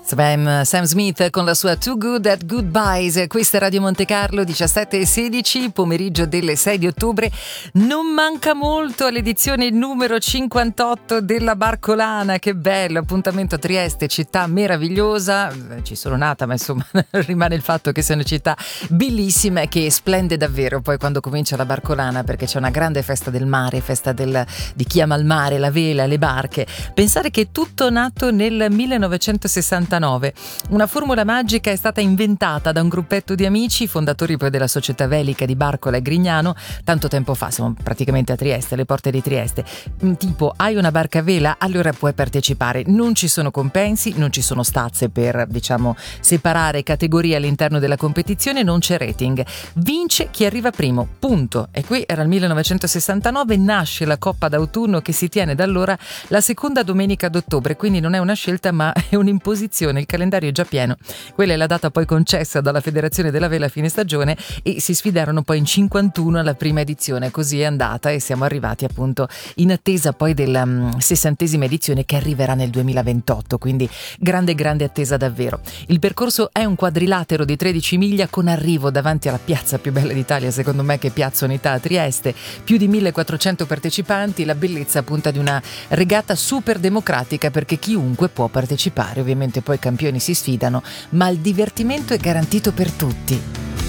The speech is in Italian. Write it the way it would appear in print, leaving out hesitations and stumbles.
Sam Smith con la sua Too Good at Goodbyes. Questa è Radio Monte Carlo, 17:16, pomeriggio del 6 di ottobre. Non manca molto all'edizione numero 58 della Barcolana. Che bello, appuntamento a Trieste, città meravigliosa. Ci sono nata, ma insomma rimane il fatto che sia una città bellissima e che splende davvero poi quando comincia la Barcolana, perché c'è una grande festa del mare, festa di chi ama il mare, la vela, le barche. Pensare che tutto nato nel 1969. Una formula magica è stata inventata da un gruppetto di amici, fondatori poi della società velica di Barcola e Grignano, tanto tempo fa, siamo praticamente a Trieste, alle porte di Trieste. Tipo, hai una barca a vela? Allora puoi partecipare. Non ci sono compensi, non ci sono stazze per, separare categorie all'interno della competizione, non c'è rating. Vince chi arriva primo, punto. E qui era il 1969, nasce la Coppa d'autunno che si tiene da allora la seconda domenica d'ottobre, quindi non è una scelta ma è un'imposizione. Il calendario è già pieno, quella è la data poi concessa dalla Federazione della Vela a fine stagione e si sfidarono poi in 51 alla prima edizione, così è andata e siamo arrivati appunto in attesa poi della 60ª edizione che arriverà nel 2028, quindi grande attesa davvero. Il percorso è un quadrilatero di 13 miglia con arrivo davanti alla piazza più bella d'Italia, secondo me, che è Piazza Unità a Trieste, più di 1400 partecipanti, la bellezza appunto di una regata super democratica perché chiunque può partecipare, ovviamente poi i campioni si sfidano, ma il divertimento è garantito per tutti.